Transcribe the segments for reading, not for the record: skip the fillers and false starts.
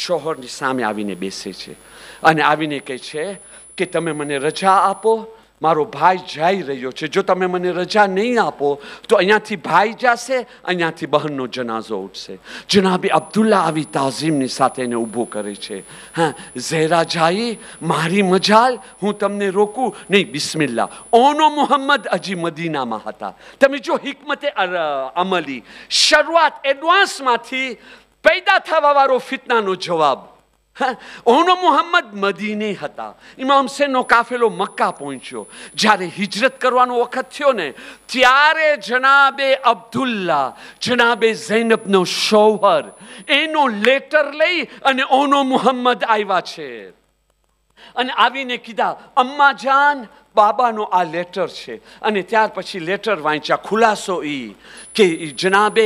શોહરની સામે આવીને બેસે છે અને આવીને કહે છે કે તમે મને રજા આપો, મારો ભાઈ જઈ રહ્યો છે, જો તમે મને રજા નહીં આપો તો અહીંયાથી ભાઈ જશે, અહીંયાથી બહેનનો જનાઝો ઉઠશે. જનાબે અબ્દુલ્લા આવી તાઝીમની સાથે એને ઊભો કરે છે. હા, ઝેરા જાઈ, મારી મજાલ, હું તમને રોકું નહીં, બિસ્મિલ્લા. ઓનો મુહમ્મદ હજી મદીનામાં હતા. તમે જો હિકમતે અમલી, શરૂઆત એડવાન્સમાંથી પેદા થવાવાળો ફિતનાનો જવાબ. ઓનો મુહમ્મદ મદીને હતા. ઇમામ હુસૈનનો કાફેલો મક્કા પહોંચ્યો. જ્યારે હિજરત કરવાનો વખત થયો ને ત્યારે જનાબે અબ્દુલ્લા, જનાબે ઝૈનબનો શૌહર, એનો લેટર લઈ અને ઓનો મુહમ્મદ આવ્યા છે અને આવીને કીધા અમ્મા જાન, બાબાનો આ લેટર છે. અને ત્યાર પછી લેટર વાંચ્યા. ખુલાસો કે જનાબે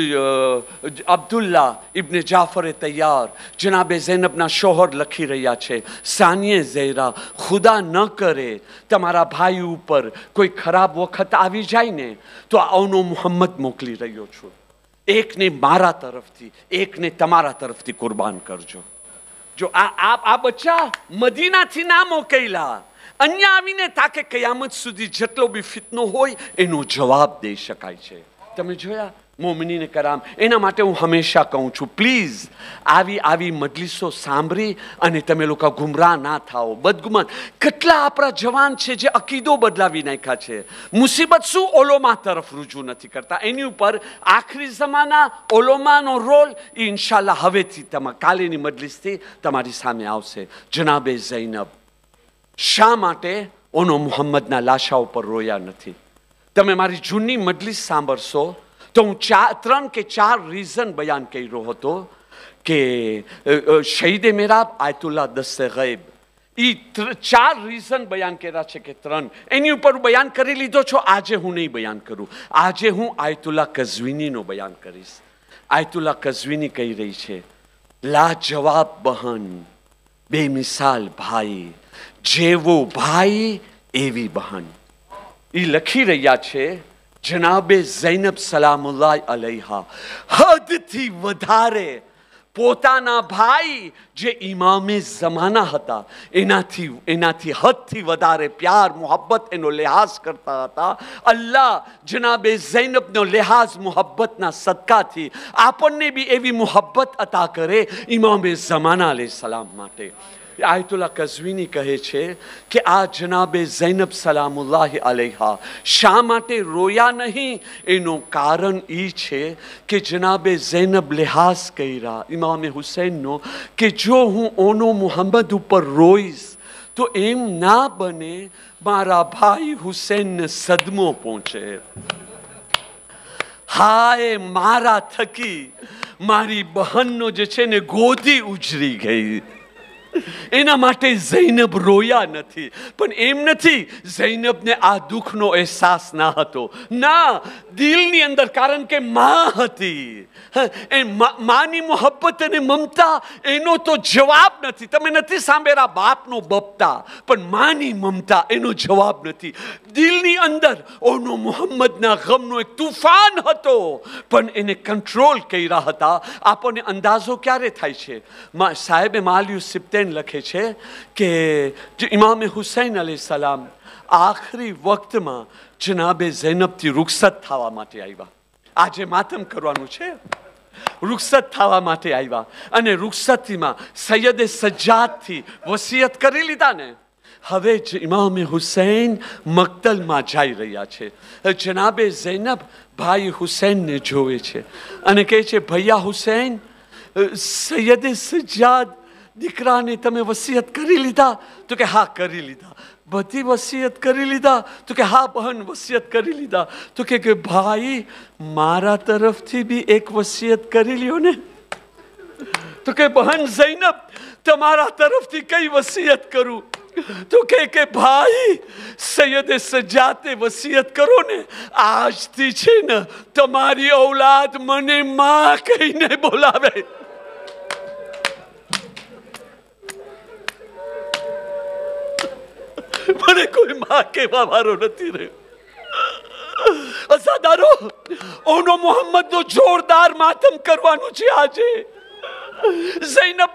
અબ્દુલ્લા ઇબ્ને જાફરે તૈયાર, જનાબે ઝૈનબના શોહર લખી રહ્યા છે, સાનિએ ઝૈરા, ખુદા ન કરે તમારા ભાઈ ઉપર કોઈ ખરાબ વખત આવી જાય ને તો આવનો મુહમ્મદ મોકલી રહ્યો છું. એકને મારા તરફથી, એકને તમારા તરફથી કુરબાન કરજો. જો આ બચ્ચા મદીનાથી ના મોકલ્યા, અહીંયા આવીને તાકે કયામત સુધી જેટલો બી ફિતનો હોય એનો જવાબ દઈ શકાય છે. તમે જોયા મોમિનીને કરામ. એના માટે હું હંમેશા કહું છું, પ્લીઝ આવી મજલિસો સાંભળી અને તમે લોકો ગુમરાહ ના થાઓ, બદગુમાન. કેટલા આપણા જવાન છે જે અકીદો બદલાવી નાખ્યા છે. મુસીબત શું? ઓલોમા તરફ રૂજુ નથી કરતા. એની ઉપર આખરી જમાના ઓલોમાનો રોલ ઇન્શાલ્લાહ હવેથી કાલેની મજલિસથી તમારી સામે આવશે. જનાબે ઝૈનબ શા માટે ઓનો મુહમ્મદના લાશા ઉપર રોયા નથી? તમે મારી જૂની મજલિસ સાંભળશો તો હું 3 કે 4 રીઝન બયાન કર્યો હતો કે શહીદે મેરાબ આયતુલ્લા દસ્તે ગૈબ, એ 4 રીઝન બયાન કર્યા છે કે 3. એની ઉપર બયાન કરી લીધો છો. આજે હું નહીં બયાન કરું. આજે હું આયતુલ્લા કઝવીનીનો બયાન કરીશ. આયતુલ્લા કઝવીની કહી રહી છે, લાજવાબ બહન, બેમિસાલ ભાઈ, જેવો ભાઈ એવી બહન. એ લખી રહ્યા છે જનાબે ઝૈનબ સલામુલ્લાહ અલૈહા હદથી વધારે પોતાના ભાઈ જે ઇમામે ઝમાના હતા એનાથી હદથી વધારે પ્યાર મોહબ્બત એનો લિહાઝ કરતા હતા. અલ્લાહ જનાબે ઝૈનબનો લિહાઝ મોહબ્બતના સદકાથી આપણને બી એવી મોહબ્બત અતા કરે ઇમામે ઝમાના અલૈહિસ્સલામ માટે. આયતુલ્લા કઝવીની કહે છે કે આ જનાબે ઝૈનબ સલામુલ્લાહ અલૈહા શા માટે રોયા નહીં? એનું કારણ એ છે કે જનાબે ઝૈનબ લિહાઝ કર્યા ઇમામે હુસૈનનો કે જો હું ઓનો મુહમ્મદ ઉપર રોઈશ તો એમ ના બને મારા ભાઈ હુસૈનને સદમો પહોંચે. હાય મારા થકી મારી બહેનનો જે છે ને ગોદી ઉજરી ગઈ. એના માટે ઝૈનબ રોયા નથી. પણ એમ નથી ઝૈનબને આ દુઃખનો અહેસાસ ના હતો, ના, દિલની અંદર, કારણ કે માં હતી. એ માની મોહબ્બત અને મમતા એનો તો જવાબ નથી. તમે નથી સાંભળ્યા બાપનો બપતા, પણ માની મમતા એનો જવાબ નથી. દિલની અંદર ઓનો મુહમ્મદના ગમનો એક તુફાન હતો, પણ એને કંટ્રોલ કર્યા હતા. આપણને અંદાજો ક્યારે થાય છે? સાહેબે માલિયુ સિપ્તેન લખે છે કે ઇમામે હુસૈન અલૈહિસ્સલામ આખરી વખતમાં જનાબે ઝૈનબથી રૂખસત થવા માટે આવ્યા. આજે માતમ કરવાનું છે, રૂખસત થવા માટે આવ્યા અને રૂખસતીમાં સૈયદે સજ્જાદથી વસિયત કરી લીધા ને. હવે જ ઇમામે હુસૈન મક્તલમાં જઈ રહ્યા છે. જનાબે ઝૈનબ ભાઈ હુસૈનને જોવે છે અને કહે છે, ભૈયા હુસૈન, સૈયદે સજ્જાદ દીકરાને તમે વસિયત કરી લીધા? તો કે હા કરી લીધા. બધી વસિયત કરી લીધા? તો કે હા બહન વસિયત કરી લીધા. તો કે ભાઈ મારા તરફથી બી એક વસિયત કરી લ્યો ને. તો કે બહન ઝૈનબ તમારા તરફથી કઈ વસિયત કરું? તો કે ભાઈ સૈયદે સજ્જાદે વસિયત કરો ને, આજથી છે ને તમારી ઔલાદ મને માં કહીને બોલાવે. મને કોઈ માં કહેવા વાળો નથી રહ્યો. અસાદારો, ઓનો મુહમ્મદનો જોરદાર માતમ કરવાનું છે આજે. ઝૈનબ